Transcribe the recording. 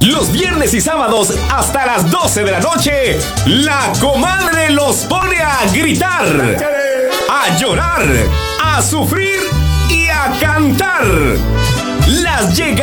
Los viernes y sábados hasta las 12 de la noche, la comadre los pone a gritar, a llorar, a sufrir y a cantar. Las llega